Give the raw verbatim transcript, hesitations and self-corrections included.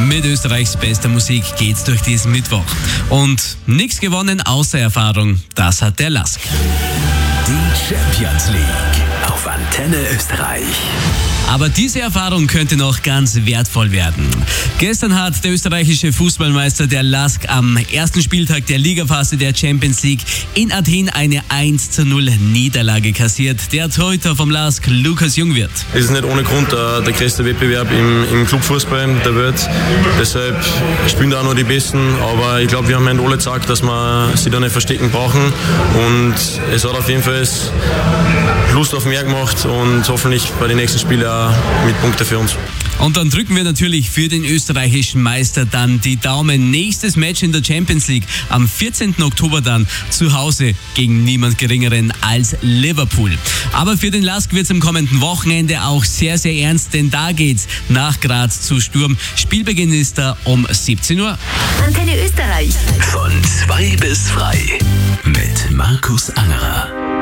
Mit Österreichs bester Musik geht's durch diesen Mittwoch. Und nichts gewonnen außer Erfahrung, das hat der Lask. Die Champions League auf Antenne Österreich. Aber diese Erfahrung könnte noch ganz wertvoll werden. Gestern hat der österreichische Fußballmeister der Lask am ersten Spieltag der Ligaphase der Champions League in Athen eine eins zu null Niederlage kassiert. Der Torhüter vom Lask, Lukas Jungwirth. Es ist nicht ohne Grund der, der größte Wettbewerb im, im Clubfußball der Welt. Deshalb spielen da auch nur die Besten. Aber ich glaube, wir haben Herrn Ole gesagt, dass wir sie da nicht verstecken brauchen. Und es hat auf jeden Fall Lust auf mehr gemacht und hoffentlich bei den nächsten Spielen auch mit Punkten für uns. Und dann drücken wir natürlich für den österreichischen Meister dann die Daumen. Nächstes Match in der Champions League am vierzehnten Oktober dann zu Hause gegen niemand Geringeren als Liverpool. Aber für den Lask wird es am kommenden Wochenende auch sehr, sehr ernst, denn da geht's nach Graz zu Sturm. Spielbeginn ist da um siebzehn Uhr. Antenne Österreich. Von zwei bis frei mit Markus Angerer.